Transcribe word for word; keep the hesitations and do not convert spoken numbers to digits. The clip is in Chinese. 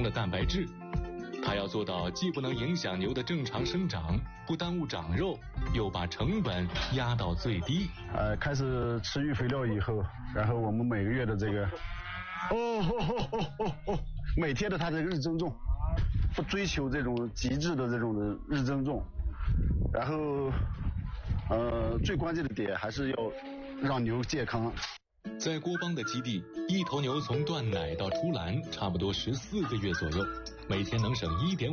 了蛋白质。他要做到既不能影响牛的正常生长，不耽误长肉，又把成本压到最低。 呃，开始吃育肥料以后，然后我们每个月的这个，哦吼吼吼吼吼，每天的它的日增重，不追求这种极致的这种的日增重，然后，呃，最关键的点还是要让牛健康。 在郭邦的基地，一头牛从断奶到出栏差不多十四个月左右，每天能省一点